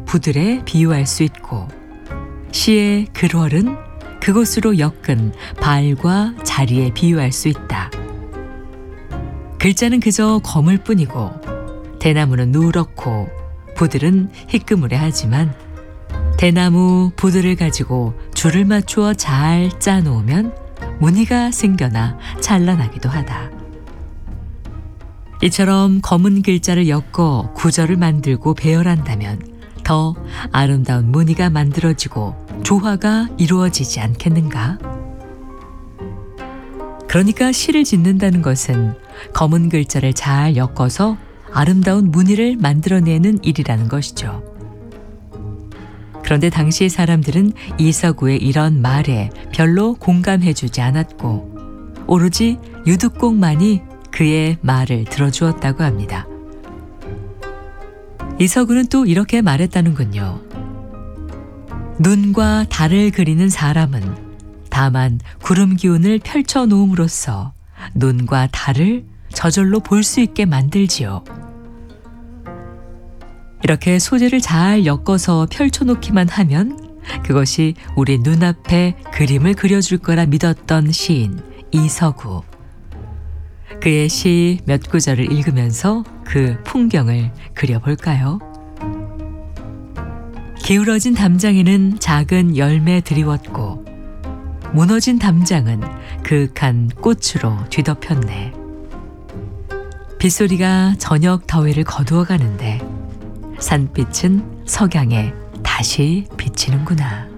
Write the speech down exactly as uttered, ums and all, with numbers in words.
부들에 비유할 수 있고, 시의 글월은 그곳으로 엮은 발과 자리에 비유할 수 있다. 글자는 그저 검을 뿐이고 대나무는 누렇고 부들은 희끄무레하지만 대나무 부들을 가지고 줄을 맞추어 잘 짜놓으면 무늬가 생겨나 찬란하기도 하다. 이처럼 검은 글자를 엮어 구절을 만들고 배열한다면 더 아름다운 무늬가 만들어지고 조화가 이루어지지 않겠는가? 그러니까 시를 짓는다는 것은 검은 글자를 잘 엮어서 아름다운 무늬를 만들어내는 일이라는 것이죠. 그런데 당시 사람들은 이서구의 이런 말에 별로 공감해주지 않았고 오로지 유득공만이 그의 말을 들어주었다고 합니다. 이서구는 또 이렇게 말했다는군요. 눈과 달을 그리는 사람은 다만 구름 기운을 펼쳐 놓음으로써 눈과 달을 저절로 볼 수 있게 만들지요. 이렇게 소재를 잘 엮어서 펼쳐놓기만 하면 그것이 우리 눈앞에 그림을 그려줄 거라 믿었던 시인 이서구. 그의 시 몇 구절을 읽으면서 그 풍경을 그려볼까요? 기울어진 담장에는 작은 열매 드리웠고 무너진 담장은 그윽한 꽃으로 뒤덮였네. 빗소리가 저녁 더위를 거두어 가는데 산빛은 석양에 다시 비치는구나.